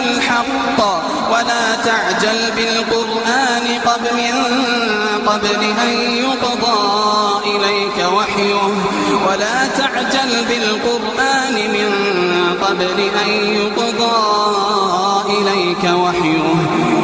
الحق ولا تعجل بالقرآن قبل أن يقضى إليك وحيه ولا تعجل بالقرآن من قبل أن يقضى إليك وحيه